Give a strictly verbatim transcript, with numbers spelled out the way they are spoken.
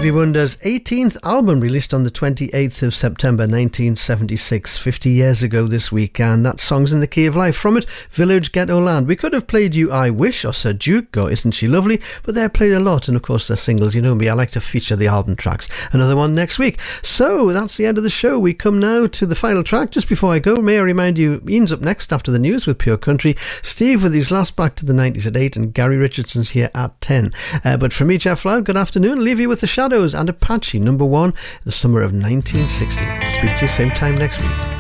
Stevie Wonder's eighteenth album, released on the twenty-eighth of September nineteen seventy-six, fifty years ago this week, and that song's in the key of life. From it, Village Ghetto Land. We could have played you I Wish or Sir Duke or Isn't She Lovely, but they're played a lot, and of course they're singles. You know me, I like to feature the album tracks. Another one next week. So that's the end of the show. We come now to the final track. Just before I go, may I remind you, Ian's up next after the news with Pure Country, Steve with his last Back to the nineties at eight, and Gary Richardson's here at ten. Uh, but from me, Jeff Lyle, good afternoon. Leave you with The Shadows and Apache, number one, the summer of nineteen sixty. Speak to you same time next week.